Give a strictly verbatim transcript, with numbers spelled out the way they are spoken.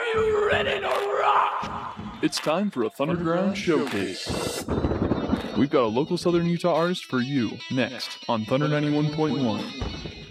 you ready to rock? It's time for a Thunderground Showcase. We've got a local Southern Utah artist for you next on Thunder ninety-one point one.